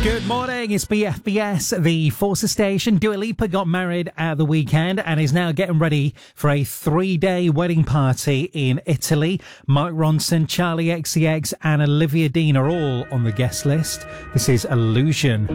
Good morning, it's BFBS, the Forces station. Dua Lipa got married at the weekend and is now getting ready for a 3-day wedding party in Italy. Mark Ronson, Charlie XCX and Olivia Dean are all on the guest list. This is Illusion.